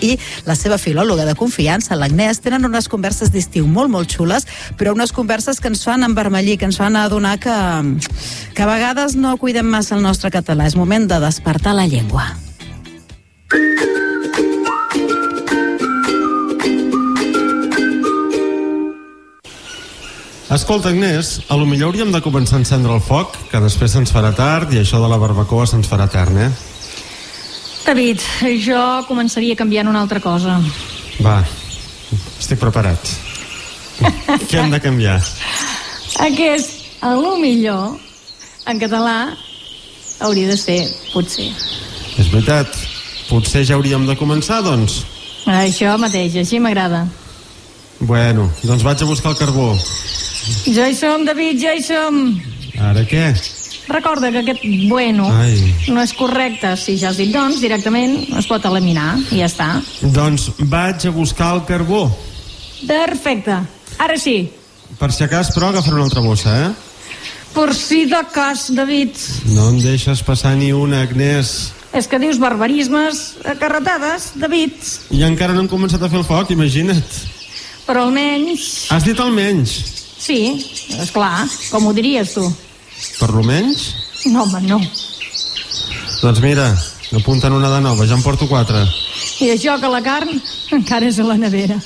i la seva filòloga de confiança, l'Agnès, tenen unes converses d'estiu molt, molt xules, però unes converses que ens fan envermellir, que ens fan adonar que a vegades no cuidem massa el nostre català. És moment de despertar la llengua. Escolta, Agnès, a lo millor hauríem de començar a encendre el foc, que després se'ns farà tard i això de la barbacoa se'ns farà etern, David, jo començaria canviant una altra cosa. Va, estic preparat. Què hem de canviar? Aquest, a lo millor, en català, hauria de ser potser. És veritat. Potser ja hauríem de començar, doncs. Això mateix, així m'agrada. Bueno, doncs vaig a buscar el carbó. Ja hi som, David, ja hi som. Ara què? Recorda que aquest bueno no és correcte. Si ja has dit doncs, directament es pot eliminar i ja està. Doncs vaig a buscar el carbó. Perfecte. Ara sí. Per si acas, però, agafaré una altra bossa, Per si de cas, David. No em deixes passar ni una, Agnès. És que dius barbarismes acarretades, David. I encara no hem començat a fer el foc, imagina't. Però almenys... Has dit almenys? Sí, esclar, com ho diries tu? Per lo menys? No, home, no. Doncs mira, apunten una de nova, ja en porto 4. I això que la carn encara és a la nevera.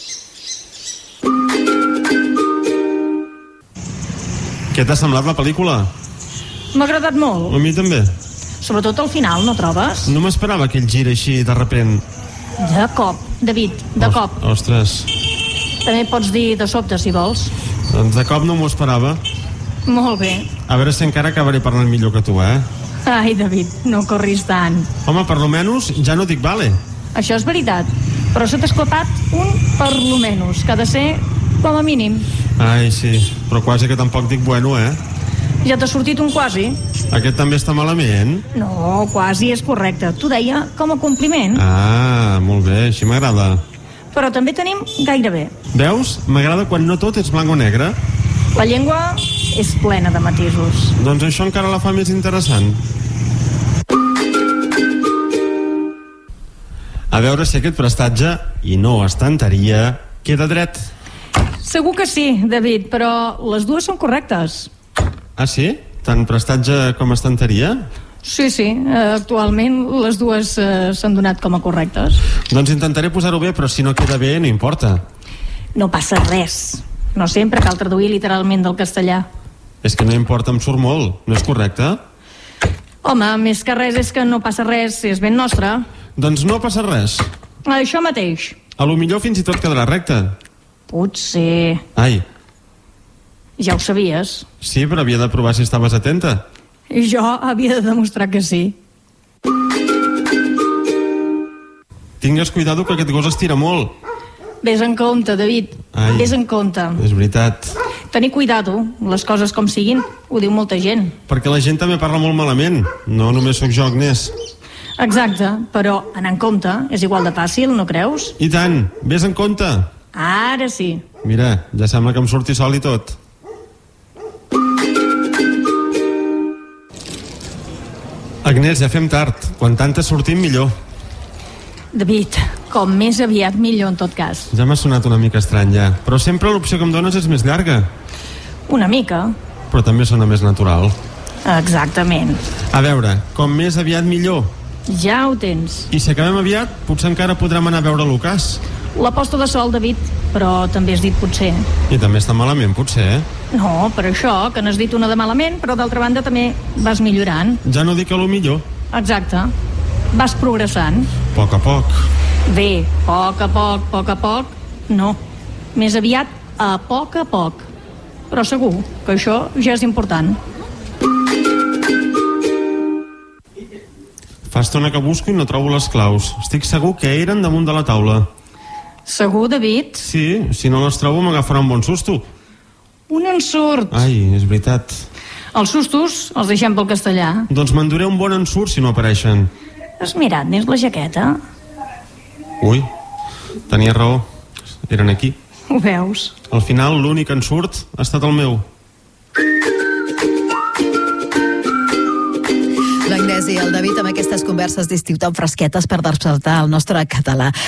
Què t'ha semblat la pel·lícula? M'ha agradat molt. A mi també. Sobretot al final, no trobes? No m'esperava aquell gir així de repent. De cop, David, de cop. Ostres. També pots dir de sobte, si vols. Doncs de cop no m'ho esperava. Molt bé. A veure si encara acabaré parlant millor que tu, Ai, David, no corris tant. Home, per lo menys ja no dic vale. Això és veritat, però se t'ha esclapat un per lo menys, que ha de ser com a mínim. Ai, sí, però quasi que tampoc dic bueno, Ja t'ha sortit un quasi? Aquest també està malament? No, quasi és correcte. T'ho deia com a compliment. Ah, molt bé, així m'agrada. Però també tenim gairebé. Veus? M'agrada quan no tot és blanc o negre. La llengua és plena de matisos. Doncs això encara la fa més interessant. A veure si aquest prestatge, i no estanteria, queda dret. Segur que sí, David, però les dues són correctes. Ah, sí? Tant prestatge com estanteria? Sí, actualment les dues s'han donat com a correctes. Doncs intentaré posar-ho bé, però si no queda bé, no importa. No passa res. No sempre cal traduir literalment del castellà. És que no importa, em surt molt. No és correcte? Home, més que res és que no passa res, és ben nostre. Doncs no passa res. Això mateix. A lo millor fins i tot quedarà recte. Potser. Ai. Ja ho sabies. Sí, però havia de provar si estaves atenta. I jo havia de demostrar que sí. Tingues cuidado que aquest gos estira molt. Vés en compte, David. Ai, vés en compte. És veritat. Tenir cuidado, les coses com siguin, ho diu molta gent. Perquè la gent també parla molt malament. No només sóc jo, Agnès. Exacte, però anar en compte és igual de fàcil, no creus? I tant, vés en compte. Ara sí. Mira, ja sembla que em surti sol i tot. Agnès, ja fem tard. Quan tantes sortim, millor. David, com més aviat millor en tot cas. Ja m'ha sonat una mica estrany, ja. Però sempre l'opció que em dones és més llarga. Una mica. Però també sona més natural. Exactament. A veure, com més aviat millor. Ja ho tens. I si acabem aviat, potser encara podrem anar a veure l'ocàs. La posta de sol, David, però també has dit potser. I també està malament, potser, No, per això, que n'has dit una de malament, però d'altra banda també vas millorant. Ja no dic a lo millor. Exacte. Vas progressant. A poc a poc. Bé, a poc, no. Més aviat a poc. Però segur que això ja és important. Fa estona que busco i no trobo les claus. Estic segur que eren damunt de la taula. Segur, David? Sí, si no les trobo m'agafarà un bon susto. Un ensurt. Ai, és veritat. Els sustos els deixem pel castellà. Doncs m'enduré un bon ensurt si no apareixen. Has mirat dins la jaqueta? Ui, tenia raó. Eren aquí. Ho veus? Al final l'únic ensurt ha estat el meu. L'Agnès i el David amb aquestes converses d'estiu tan fresquetes per despertar el nostre català.